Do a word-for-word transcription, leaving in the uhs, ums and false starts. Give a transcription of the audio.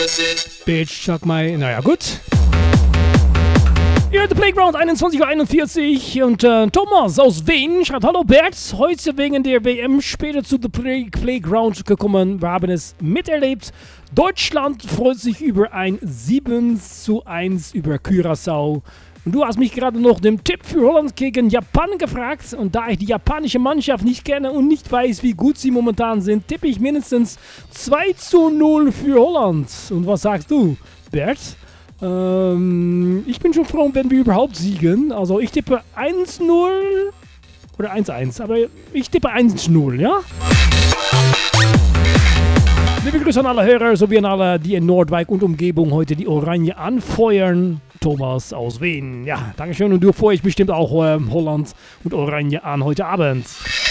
Bitch, sag mal, naja, gut. Ihr hört The Playground, einundzwanzig Uhr einundvierzig und äh, Thomas aus Wien schreibt: Hallo Bert, heute wegen der W M später zu The Play Playground gekommen. Wir haben es miterlebt. Deutschland freut sich über ein sieben zu eins über Curaçao. Und du hast mich gerade noch den Tipp für Holland gegen Japan gefragt. Und da ich die japanische Mannschaft nicht kenne und nicht weiß, wie gut sie momentan sind, tippe ich mindestens zwei zu null für Holland. Und was sagst du, Bert? Ähm, ich bin schon froh, wenn wir überhaupt siegen. Also ich tippe eins null oder eins eins, aber ich tippe eins null, ja? Liebe Grüße an alle Hörer sowie an alle, die in Nordwijk und Umgebung heute die Oranje anfeuern. Thomas aus Wien. Ja, Dankeschön. Und du freust bestimmt auch äh, Holland und Oranje an heute Abend.